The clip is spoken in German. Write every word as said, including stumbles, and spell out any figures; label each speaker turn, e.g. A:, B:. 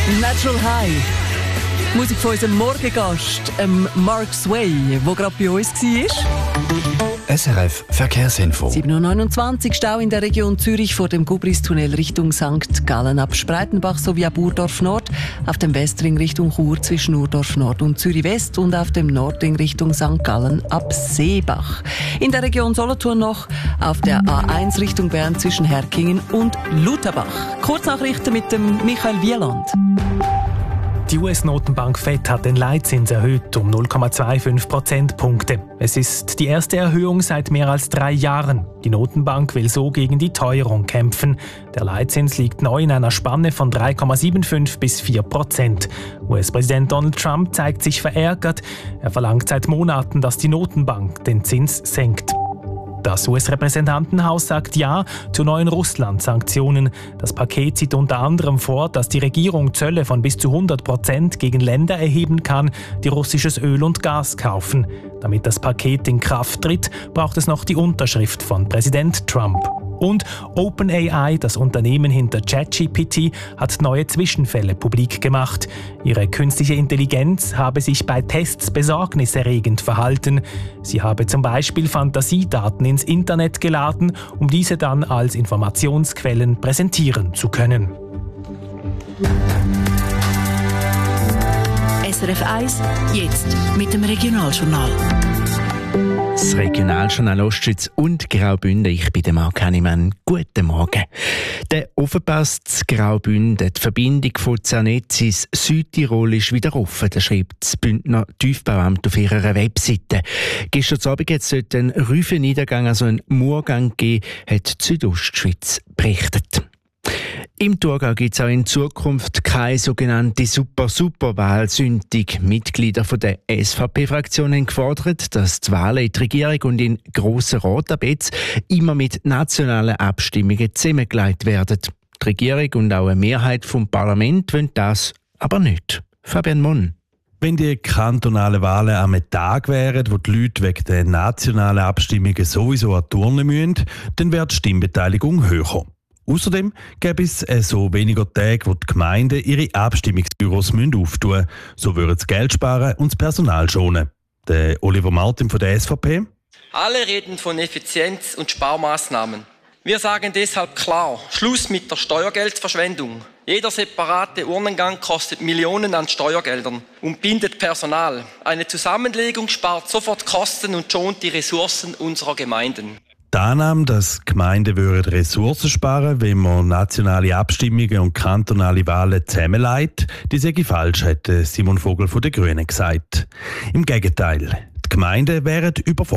A: Natural High. Musik von unserem Morgengast, ähm, Mark Sway, der gerade bei uns war.
B: S R F Verkehrsinfo.
A: sieben Uhr neunundzwanzig, Stau in der Region Zürich vor dem Gubristunnel Richtung Sankt Gallen ab Spreitenbach sowie ab Urdorf Nord, auf dem Westring Richtung Chur zwischen Urdorf Nord und Zürich West und auf dem Nordring Richtung Sankt Gallen ab Seebach. In der Region Solothurn noch auf der A eins Richtung Bern zwischen Herkingen und Lutherbach. Kurznachrichten mit dem Michael Wieland.
C: Die U S-Notenbank Fed hat den Leitzins erhöht um null Komma fünfundzwanzig Prozentpunkte. Es ist die erste Erhöhung seit mehr als drei Jahren. Die Notenbank will so gegen die Teuerung kämpfen. Der Leitzins liegt neu in einer Spanne von drei Komma fünfundsiebzig bis vier Prozent. U S-Präsident Donald Trump zeigt sich verärgert. Er verlangt seit Monaten, dass die Notenbank den Zins senkt. Das U S-Repräsentantenhaus sagt Ja zu neuen Russland-Sanktionen. Das Paket sieht unter anderem vor, dass die Regierung Zölle von bis zu hundert Prozent gegen Länder erheben kann, die russisches Öl und Gas kaufen. Damit das Paket in Kraft tritt, braucht es noch die Unterschrift von Präsident Trump. Und OpenAI, das Unternehmen hinter ChatGPT, hat neue Zwischenfälle publik gemacht. Ihre künstliche Intelligenz habe sich bei Tests besorgniserregend verhalten. Sie habe zum Beispiel Fantasiedaten ins Internet geladen, um diese dann als Informationsquellen präsentieren zu können.
D: S R F eins, jetzt mit dem Regionaljournal.
E: Das Regionaljournal Ostschweiz und Graubünden. Ich bin der Marc Hannemann. Guten Morgen. Der Offenpass Graubünden, die Verbindung von Zernetz ins Südtirol ist wieder offen. Das schreibt das Bündner Tiefbauamt auf ihrer Webseite. Gestern Abend hat es dort einen Rüfenniedergang, also einen Murgang gegeben, hat die Südostschweiz berichtet. Im Thurgau gibt es auch in Zukunft keine sogenannte Super-Super-Wahlsündigung. Mitglieder von der S V P-Fraktion haben gefordert, dass die Wahlen in die Regierung und in den Grossen Rat ab jetzt immer mit nationalen Abstimmungen zusammengelegt werden. Die Regierung und auch eine Mehrheit vom Parlament wollen das aber nicht. Fabian Monn.
F: Wenn die kantonalen Wahlen am Tag wären, wo die Leute wegen der nationalen Abstimmungen sowieso an die Urne müssen, dann wäre die Stimmbeteiligung höher. Außerdem gäbe es so weniger Tage, wo die Gemeinden ihre Abstimmungsbüros auftun müssen. So würden sie Geld sparen und das Personal schonen. Der Oliver Martin von der S V P.
G: Alle reden von Effizienz und Sparmaßnahmen. Wir sagen deshalb klar, Schluss mit der Steuergeldverschwendung. Jeder separate Urnengang kostet Millionen an Steuergeldern und bindet Personal. Eine Zusammenlegung spart sofort Kosten und schont die Ressourcen unserer Gemeinden.
F: Die Annahme, dass Gemeinden Ressourcen sparen, wenn man nationale Abstimmungen und kantonale Wahlen zusammenlegt, die sei falsch, hat Simon Vogel von den Grünen gesagt. Im Gegenteil, die Gemeinden wären überfordert.